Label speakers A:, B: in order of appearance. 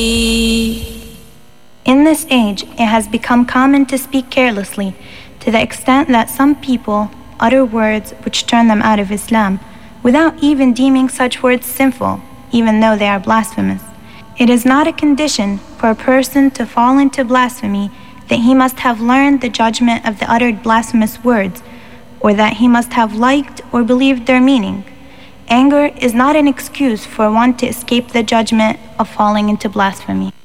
A: In this age, it has become common to speak carelessly, to the extent that some people utter words which turn them out of Islam, without even deeming such words sinful, even though they are blasphemous. It is not a condition for a person to fall into blasphemy that he must have learned the judgment of the uttered blasphemous words, or that he must have liked or believed their meaning. Anger is not an excuse for one to escape the judgment of falling into blasphemy.